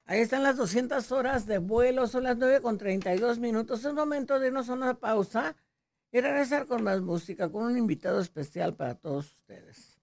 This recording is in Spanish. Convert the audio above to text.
Ahí están las 200 horas de vuelo, son las 9:32. Es momento de irnos a una pausa y regresar con más música, con un invitado especial para todos ustedes.